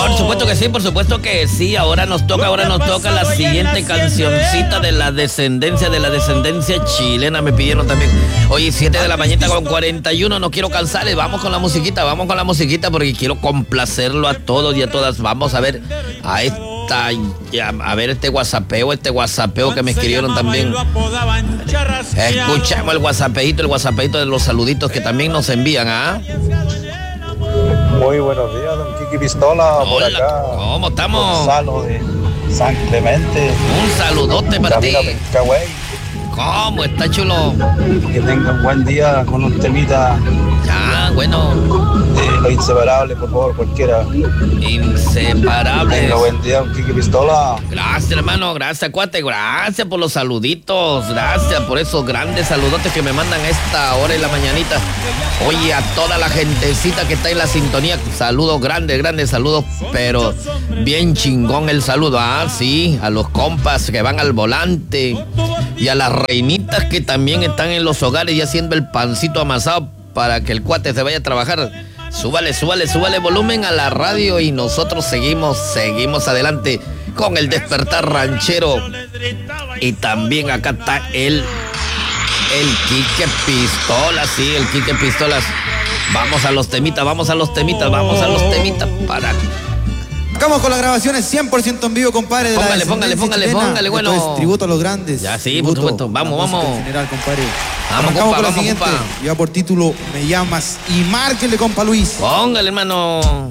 Por supuesto que sí. Ahora nos toca la siguiente cancioncita de la descendencia chilena. Me pidieron también. Oye, 7 de la mañana con 41, no quiero cansarles. Vamos con la musiquita porque quiero complacerlo a todos y a todas. Vamos a ver este WhatsAppeo que me escribieron también. Escuchamos el WhatsAppito de los saluditos que también nos envían, ¿ah? Muy buenos días, don Kiki Pistola. Hola, por acá. ¿cómo estamos? Gonzalo de San Clemente. Un saludote para ti. Cagüey. ¿Cómo está, chulo? Que tenga un buen día con un temita Ya, bueno. de lo inseparable, por favor, cualquiera. Inseparables. Tenga buen día, don Kiki Pistola. Gracias, hermano, gracias, cuate, gracias por los saluditos, gracias por esos grandes saludotes que me mandan a esta hora en la mañanita. Oye, a toda la gentecita que está en la sintonía, saludos, grandes saludos, pero bien chingón el saludo, sí, a los compas que van al volante y a las reinitas que también están en los hogares y haciendo el pancito amasado para que el cuate se vaya a trabajar. Súbale volumen a la radio y nosotros seguimos adelante con el despertar ranchero. Y también acá está el Quique Pistolas, sí, el Quique Pistolas. Vamos a los temitas para... Vamos con las grabaciones 100% en vivo, compadre. Póngale, bueno. Esto es tributo a los grandes. Ya, sí, por supuesto. Vamos. General, compadre. Vamos, Arrancamos con la compa. siguiente. Lleva por título Me llamas y márquenle, compa Luis. Póngale, hermano.